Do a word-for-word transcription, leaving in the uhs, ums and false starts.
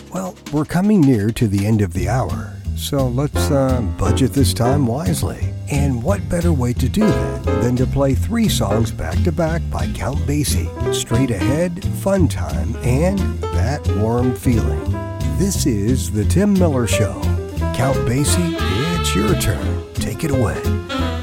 Well, we're coming near to the end of the hour, so let's uh, budget this time wisely. And what better way to do that than to play three songs back to back by Count Basie? Straight Ahead, Fun Time, and That Warm Feeling. This is The Tim Miller Show. Count Basie, it's your turn. Take it away.